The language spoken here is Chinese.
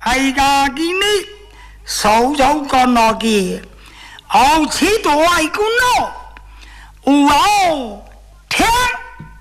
哎呀，今日手手干落去，好吃多爱滚咯。有哦，